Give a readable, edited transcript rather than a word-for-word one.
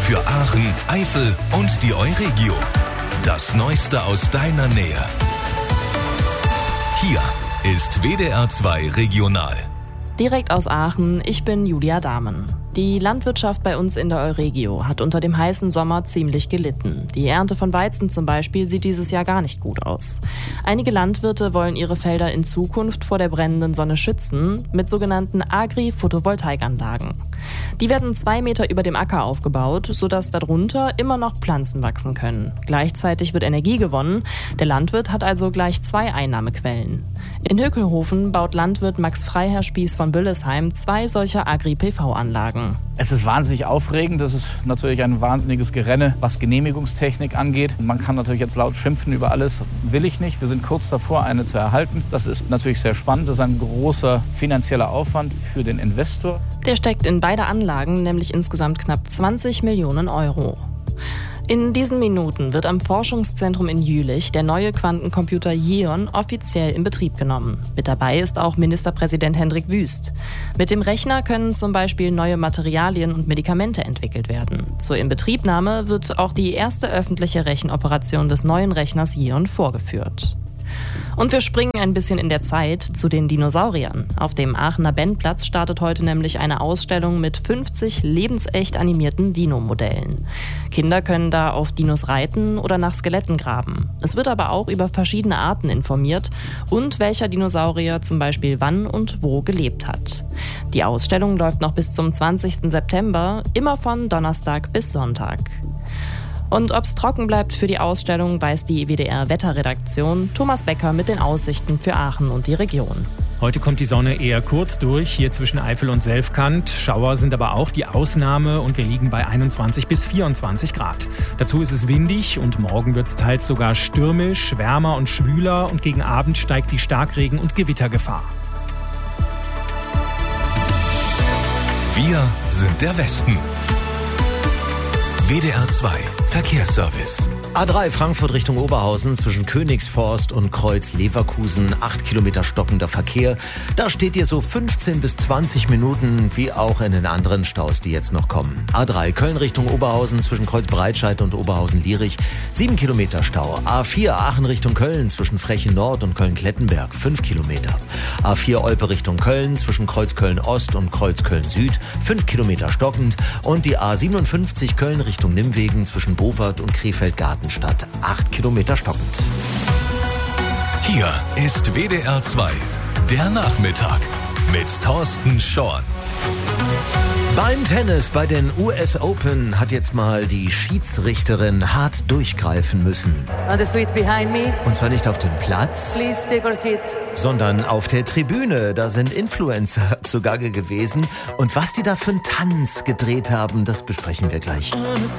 für Aachen, Eifel und die Euregio. Das Neueste aus deiner Nähe. Hier ist WDR 2 Regional. Direkt aus Aachen, ich bin Julia Dahmen. Die Landwirtschaft bei uns in der Euregio hat unter dem heißen Sommer ziemlich gelitten. Die Ernte von Weizen zum Beispiel sieht dieses Jahr gar nicht gut aus. Einige Landwirte wollen ihre Felder in Zukunft vor der brennenden Sonne schützen mit sogenannten Agri-Photovoltaikanlagen. Die werden 2 Meter über dem Acker aufgebaut, sodass darunter immer noch Pflanzen wachsen können. Gleichzeitig wird Energie gewonnen. Der Landwirt hat also gleich 2 Einnahmequellen. In Hökelhofen baut Landwirt Max Freiherr-Spieß von Büllesheim 2 solcher Agri-PV-Anlagen. Es ist wahnsinnig aufregend. Das ist natürlich ein wahnsinniges Gerenne, was Genehmigungstechnik angeht. Man kann natürlich jetzt laut schimpfen über alles. Will ich nicht. Wir sind kurz davor, eine zu erhalten. Das ist natürlich sehr spannend. Das ist ein großer finanzieller Aufwand für den Investor. Der steckt in beide Anlagen, nämlich insgesamt knapp 20 Millionen Euro. In diesen Minuten wird am Forschungszentrum in Jülich der neue Quantencomputer JEON offiziell in Betrieb genommen. Mit dabei ist auch Ministerpräsident Hendrik Wüst. Mit dem Rechner können zum Beispiel neue Materialien und Medikamente entwickelt werden. Zur Inbetriebnahme wird auch die erste öffentliche Rechenoperation des neuen Rechners JEON vorgeführt. Und wir springen ein bisschen in der Zeit zu den Dinosauriern. Auf dem Aachener Bennplatz startet heute nämlich eine Ausstellung mit 50 lebensecht animierten Dino-Modellen. Kinder können da auf Dinos reiten oder nach Skeletten graben. Es wird aber auch über verschiedene Arten informiert und welcher Dinosaurier zum Beispiel wann und wo gelebt hat. Die Ausstellung läuft noch bis zum 20. September, immer von Donnerstag bis Sonntag. Und ob's trocken bleibt für die Ausstellung, weiß die WDR-Wetterredaktion. Thomas Becker mit den Aussichten für Aachen und die Region. Heute kommt die Sonne eher kurz durch, hier zwischen Eifel und Selfkant. Schauer sind aber auch die Ausnahme und wir liegen bei 21 bis 24 Grad. Dazu ist es windig und morgen wird es teils sogar stürmisch, wärmer und schwüler und gegen Abend steigt die Starkregen- und Gewittergefahr. Wir sind der Westen. WDR 2 Verkehrsservice. A3 Frankfurt Richtung Oberhausen zwischen Königsforst und Kreuz Leverkusen, 8 Kilometer stockender Verkehr. Da steht ihr so 15 bis 20 Minuten, wie auch in den anderen Staus, die jetzt noch kommen. A3 Köln Richtung Oberhausen zwischen Kreuz Breitscheid und Oberhausen-Lierich, 7 Kilometer Stau. A4 Aachen Richtung Köln zwischen Frechen Nord und Köln-Klettenberg, 5 Kilometer. A4 Olpe Richtung Köln zwischen Kreuz Köln Ost und Kreuz Köln Süd, 5 Kilometer stockend. Und die A57 Köln Richtung Nimwegen zwischen Bowart und Krefeld-Gartenstadt, 8 Kilometer stockend. Hier ist WDR 2, der Nachmittag mit Thorsten Schorn. Beim Tennis bei den US Open hat jetzt mal die Schiedsrichterin hart durchgreifen müssen. On the suite behind me. Und zwar nicht auf dem Platz, Please take your seat. sondern auf der Tribüne. Da sind Influencer zugange gewesen. Und was die da für einen Tanz gedreht haben, das besprechen wir gleich.